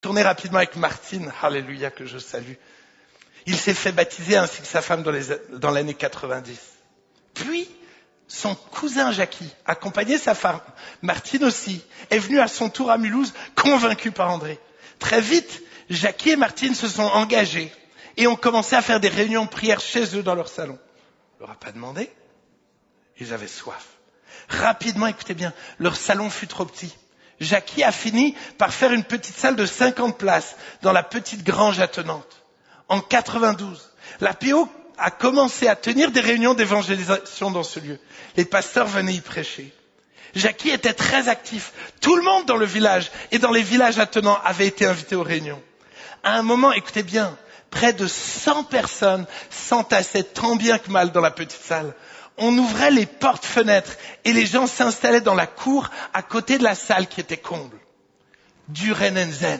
Tournez rapidement avec Martine, alléluia, que je salue. Il s'est fait baptiser ainsi que sa femme dans l'année 90. Puis, son cousin Jackie, accompagné de sa femme, Martine aussi, est venu à son tour à Mulhouse, convaincu par André. Très vite, Jackie et Martine se sont engagés et ont commencé à faire des réunions de prière chez eux dans leur salon. On leur a pas demandé. Ils avaient soif. Rapidement, écoutez bien, leur salon fut trop petit. Jackie a fini par faire une petite salle de 50 places dans la petite grange attenante. En 92, la PO a commencé à tenir des réunions d'évangélisation dans ce lieu. Les pasteurs venaient y prêcher. Jackie était très actif. Tout le monde dans le village et dans les villages attenants avait été invité aux réunions. À un moment, écoutez bien, près de 100 personnes s'entassaient tant bien que mal dans la petite salle. On ouvrait les portes-fenêtres et les gens s'installaient dans la cour à côté de la salle qui était comble. Durenenzen.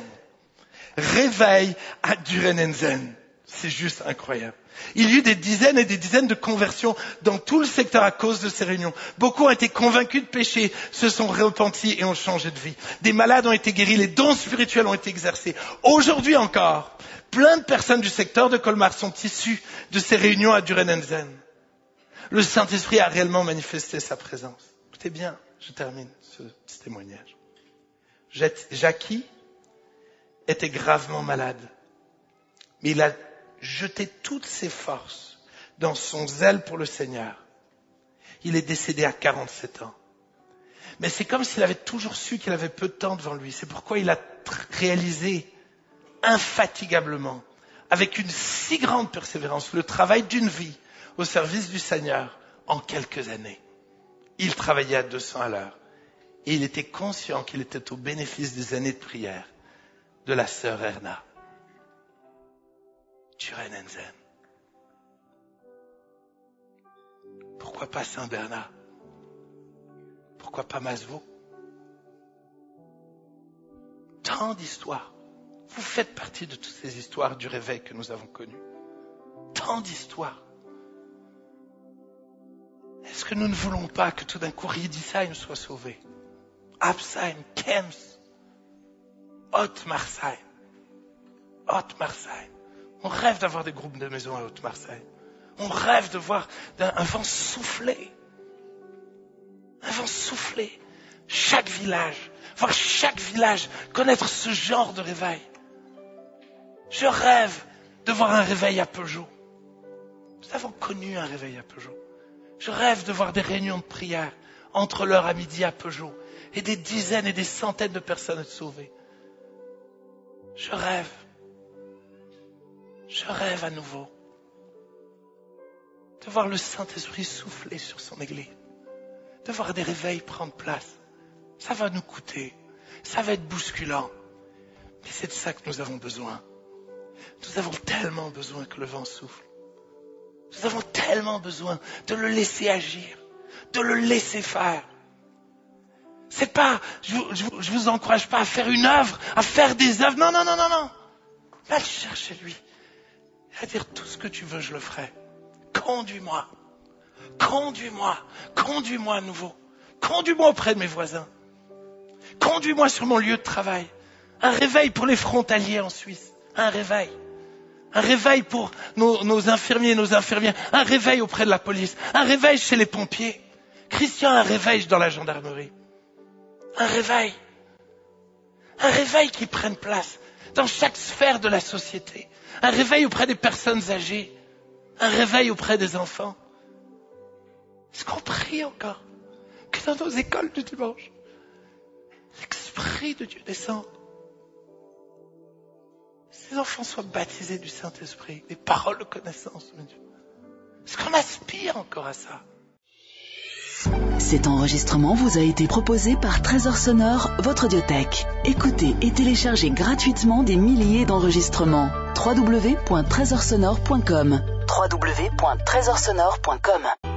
Réveil à Durenenzen. C'est juste incroyable. Il y eut des dizaines et des dizaines de conversions dans tout le secteur à cause de ces réunions. Beaucoup ont été convaincus de péché, se sont repentis et ont changé de vie. Des malades ont été guéris, les dons spirituels ont été exercés. Aujourd'hui encore, plein de personnes du secteur de Colmar sont issues de ces réunions à Durenenzen. Le Saint-Esprit a réellement manifesté sa présence. Écoutez bien, je termine ce témoignage. Jackie était gravement malade, mais il a jeté toutes ses forces dans son zèle pour le Seigneur. Il est décédé à 47 ans. Mais c'est comme s'il avait toujours su qu'il avait peu de temps devant lui. C'est pourquoi il a réalisé infatigablement, avec une si grande persévérance, le travail d'une vie au service du Seigneur en quelques années. Il travaillait à 200 à l'heure et il était conscient qu'il était au bénéfice des années de prière de la sœur Erna. Durenenzen. Pourquoi pas Saint-Bernard? Pourquoi pas Masveau? Tant d'histoires. Vous faites partie de toutes ces histoires du réveil que nous avons connues. Tant d'histoires. Est-ce que nous ne voulons pas que tout d'un coup Riedisheim soit sauvé? Absheim, Kems, Haute-Marsheim. Haute-Marsheim. On rêve d'avoir des groupes de maison à Haute-Marsheim. On rêve de voir un vent souffler. Un vent souffler. Chaque village. Voir chaque village connaître ce genre de réveil. Je rêve de voir un réveil à Peugeot. Nous avons connu un réveil à Peugeot. Je rêve de voir des réunions de prière entre l'heure à midi à Peugeot et des dizaines et des centaines de personnes être sauvées. Je rêve à nouveau de voir le Saint-Esprit souffler sur son Église, de voir des réveils prendre place. Ça va nous coûter, ça va être bousculant, mais c'est de ça que nous avons besoin. Nous avons tellement besoin que le vent souffle. Nous avons tellement besoin de le laisser agir, de le laisser faire. C'est pas, je vous encourage pas à faire une œuvre, à faire des œuvres. Non. Va le chercher lui. À dire tout ce que tu veux, je le ferai. Conduis-moi à nouveau. Conduis-moi auprès de mes voisins. Conduis-moi sur mon lieu de travail. Un réveil pour les frontaliers en Suisse. Un réveil pour nos infirmiers et nos infirmières. Un réveil auprès de la police. Un réveil chez les pompiers. Christian, un réveil dans la gendarmerie. Un réveil qui prenne place dans chaque sphère de la société. Un réveil auprès des personnes âgées. Un réveil auprès des enfants. Est-ce qu'on prie encore que dans nos écoles du dimanche, l'Esprit de Dieu descende? Ces enfants soient baptisés du Saint-Esprit, des paroles de connaissance de Dieu. Est-ce qu'on aspire encore à ça? Cet enregistrement vous a été proposé par Trésor Sonore, votre audiothèque. Écoutez et téléchargez gratuitement des milliers d'enregistrements. www.trésorsonore.com www.trésorsonore.com